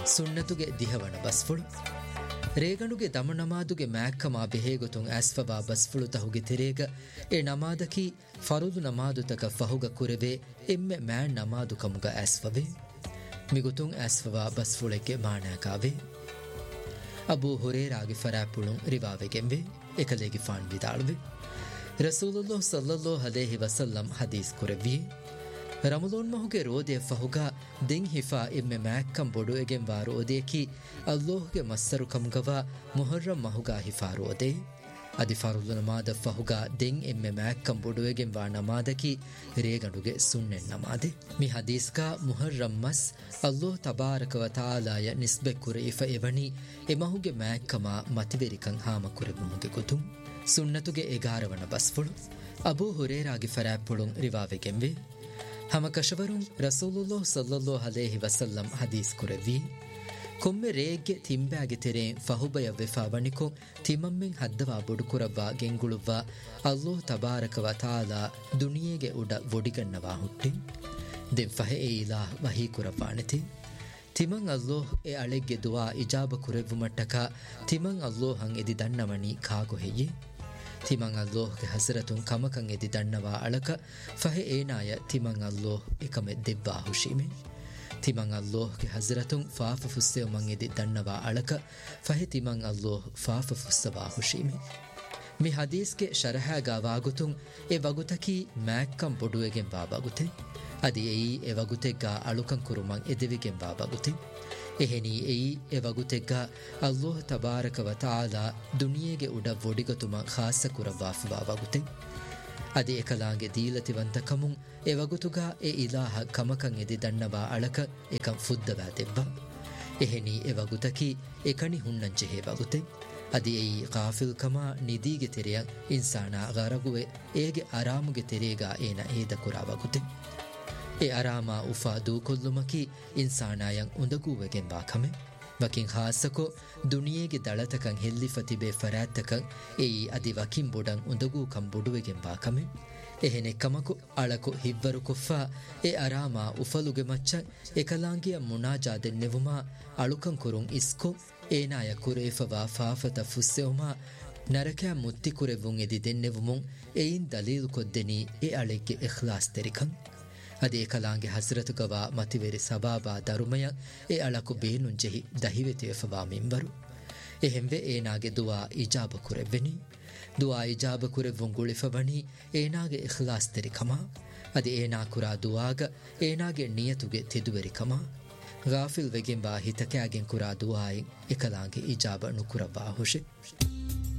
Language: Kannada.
ಸುನ್ನತುಗೆ ದಿಹವಣ ಬಸ್ಫುಳು ರೇಗಣುಗೆ ದಮ ನಮಾದುಗೆ ಮ್ಯಾಕ್ಕಮಾ ಬೆಹೇಗೊತುಂ ಆಸ್ಫಬಾ ಬಸ್ಫುಳು ತಹುಗೆ ತೆರೇಗ ಎ ನಮಾದಕಿ ಫರುದು ನಮಾದು ತಕ ಫಹುಗ ಕುರೆವೆ ಎಮ್ಮೆ ಮ್ಯಾನ್ ನಮಾದು ಕಮುಗ ಆಸ್ಫವೆ ಮಿಗುತುಂ ಆಸ್ಫಬಾ ಬಸ್ಫುಳೆಗೆ ಮಾಣಾಕಾವೆ ಅಬೂ ಹುರೇರಾಗೆ ಫರಾಪುಳುಂ ರಿವಾವೆಗೆಂವೆ ಎಕಲೆಗೆ ಫಾಣ್ ವಿದಾಳುವೆ ರಸೂಲುಲ್ಲಾಹ್ ಸಲ್ಲಲ್ಲಾಹು ಅಲೈಹಿ ವಸಲ್ಲಂ ಹದೀಸ್ ಕುರೆವಿಯೆ ರಮದಾನ್ ಮಹುಗೆ ರೋದೆ ಫಹುಗ ದೆಂ ಹಿಫಾ ಎಮ್ಮೆ ಮ್ಯಾಕ್ಕಂ ಬೊಡು ಎಗೆಂ ವಾರು ಒದೇಕಿ ಅಲ್ಲಾಹುಗೆ ಮಸ್ಸರು ಕಮ್ಗವ ಮುಹರ್ರಂ ಮಹುಗ ಹಿಫಾ ರೋದೆ ಅದಿ ಫರುಲ್ ನಮಾದ ಫಹುಗ ದೆಂ ಎಮ್ಮೆ ಮ್ಯಾಕ್ಕಂ ಬೊಡು ಎಗೆಂ ವಾ ನಮಾದಕಿ ರೇಗಣುಗೆ ಸುನ್ನೆನ್ ನಮಾದೆ ಮಿ ಹದೀಸ್ಕ ಮುಹರ್ರಂ ಮಸ್ ಅಲ್ಲಾಹ್ ತಬಾರಕ ವ ತಾಲಾಯ ನಿಸ್ಬೆ ಕುರೆ ಇಫ ಎವಣಿ ಎಮಹುಗೆ ಮ್ಯಾಕ್ಕಮ ಮತಿವೆರಿಕಂ ಹಾಮ ಕುರೆ ಮುಹುಗೆ ಗುತುಂ ಸುನ್ನತುಗೆ ಎಗಾರವಣ ಬಸ್ಫುಳು ಅಬೂ ಹುರೇರಾಗೆ ಫರಾಪುಳುಂ ರಿವಾವೆಗೆಂವೆ ಹಮ ಕಶವರುಂ ರಸೂಲುಲ್ಲಾಹ್ ಸಲ್ಲಲ್ಲಾಹು ಅಲೈಹಿ ವಸಲ್ಲಂ ಹದೀಸ್ ಕುರೆವಿ ಕೊಮ್ಮೆ ರೇಗ್ಗೆ ತಿಂಬಾಗೆ ತೆರೆ ಫಹುಬಯ ವೆಫಾವಣಿಕೊ ತಿಮಮ್ಮೆಂ ಹದ್ದವಾ ಬೊಡುಕುರವ್ವ ಗೆಂಗುಳುವ್ವ ಅಲ್ಲಾಹ್ ತಬಾರಕ ವ ತಾಲಾ ದುನಿಯೆಗೆ ಉಡ ವೊಡಿಗಣ್ಣವಾ ಹುಟ್ಟಿ ದೆಂ ಫಹೆ ಎ ಇಲಾಹ್ ವಹೀ ಕುರವ್ವಾಣಿತಿ ತಿಮಂ ಅಲ್ಲಾಹ್ ಎ ಅಳೆಗ್ಗೆ ದುವಾ ಇಜಾಬ ಕುರೆವ್ವು ಮಟ್ಟಕ ತಿಮಂ ಅಲ್ಲಾಹಂ ಎದಿ ದಣ್ಣವಣಿ ಕಾಗು ಹೆಯ್ಯೆ ತಿಮಂ ಅಲ್ಲಾಹ್ಗೆ ಹಸರತುಂ ಕಮಕಂ ಎದಿ ದಣ್ಣವಾ ಅಳಕ ಫಹೆ ಏನಾಯ ತಿಮಂ ಅಲ್ಲಾಹ್ ಎಕಮೆ ದೆವ್ವಾ ಹುಶೀಮೆ ತಿಮಂ ಅಲ್ಲಾಹ್ಗೆ ಹಸರತುಂ ಫಾಫ ಫುಸ್ಸೆವ ಮಂ ಎದಿ ದಣ್ಣವಾ ಅಳಕ ಫಹೆ ತಿಮಂ ಅಲ್ಲಾಹ್ ಫಾಫ ಫುಸ್ಸವಾ ಹುಶೀಮೆ ಮಿ ಹದೀಸ್ಗೆ ಶರಹಾಗ ವಾಗುತುಂ ಎ ವಗುತಕಿ ಮ್ಯಾಕ್ಕಂ ಬೊಡುವೆಗೆಂ ವಾ ಬಗುತೆ ಅದಿ ಎಯಿ ಎ ವಗುತೆಗ್ಗ ಅಳುಕಂ ಕುರುಮಂ ಎದೆವಿಗೆಂ ವಾ ಬಗುತೆ ಎಹೆನಿ ಎಯಿ ಎ ವಗುತೆಗ್ಗ ಅಲ್ಲಾಹ್ ತಬಾರಕ ವ ತಾಲಾ ದುನಿಯೆಗೆ ಉಡ ವೊಡಿಗತುಮ ಖಾಸ ಕುರವಾಫುವಾ ವಗುತೆ ಅದಿ ಎಕಲಾಂಗೆ ದೀಲತಿವಂತಕಮುಂ ಎ ವಗುತುಗ ಎ ಇಲಾಹ ಕಮಕಂ ಎದಿ ದಣ್ಣವಾ ಅಳಕ ಎಕಂ ಫುದ್ದವಾ ದೆವ್ವ ಎಹೆನಿ ಎ ವಗುತಕಿ ಎಕಣಿ ಹುಣ್ಣಂಚೆಹೆ ವಗುತೆ ಅದಿ ಎಯಿ ಗಾಫಿಲ್ ಕಮ ನಿದೀಗೆ ತೆರೆಯ ಇನ್ಸಾನ ಗರಗುವೆ ಏಗೆ ಆರಾಮುಗೆ ತೆರೆಗ ಏನ ಏದ ಕುರಾವಗುತೆ ಎ ಅರಾಮ ಉಫಾ ದೂಕೊಲ್ಲುಮಕಿ ಇನ್ಸಾನಾಯಂ ಉಂದಗೂವೆಗೆಂ ವಾಕಮೆ ವಕಿಂ ಖಾಸಕೊ ದುನಿಯೆಗೆ ದಳತಕಂ ಹೆಲ್ಲಿಫತಿಬೆ ಫರಾತ್ತಕಂ ಎಯಿ ಅದಿ ವಕಿಂ ಬೊಡಂ ಉಂದಗೂ ಕಂ ಬೊಡುವೆಗೆಂ ವಾಕಮೆ ಎಹೆನೆ ಕಮಕು ಅಳಕು ಹಿವ್ವರು ಕೊಫ್ಫಾ ಎ ಅರಾಮ ಉಫಲುಗೆ ಮಚ್ಚ ಎಕಲಾಂಗಿಯ ಮುನಾಜಾದೆನ್ನೆವುಮ ಅಳುಕಂ ಕುರುಂ ಇಸ್ಕೊ ಏನಾಯ ಕುರೇಫವಾ ಫಾಫತ ಫುಸ್ಸೆವುಮ ನರಕ್ಯಾ ಮುತ್ತಿ ಕುರೆವುಂ ಎದಿ ದೆನ್ನೆವುಮುಂ ಎಯಿನ್ ದಲೀಲು ಕೊದ್ದೆನಿ ಎ ಅಳೆಗೆ ಇಖ್ಲಾಸ್ ತೆರಿಕಂ ಅದೇ ಕಲಾಂಗೆ ಹಸ್ರತುಗವಾ ಮತಿವೆರಿ ಸಬಾಬಾ ದರುಮಯ ಎ ಅಳಕು ಬೇನುಂಜೆಹಿ ದಹಿವೆತಿಯಫವಾ ಮಿಂಬರು ಎಹೆಂವೆ ಏನಾಗೆ ದುವಾ ಇಜಾಬ ಕುರೆವ್ವೆನಿ ದುವಾ ಇಜಾಬ ಕುರೆವ್ವುಂ ಗುಳಿಫವಣಿ ಏನಾಗೆ ಇಖ್ಲಾಸ್ ತೆರಿಕಮ ಅದೇ ಏನಾ ಕುರಾ ದುವಾಗ ಏನಾಗೆ ನಿಯತುಗೆ ತಿದುವೆರಿಕಮ ಗಾಫಿಲ್ ವೆಗೆಂಬಾ ಹಿತಕ್ಯಾಗೆಂ ಕುರಾ ದುವಾಯಿಂ ಎಕಲಾಂಗೆ ಇಜಾಬ ನುಕುರವ್ವಾ ಹುಷೆ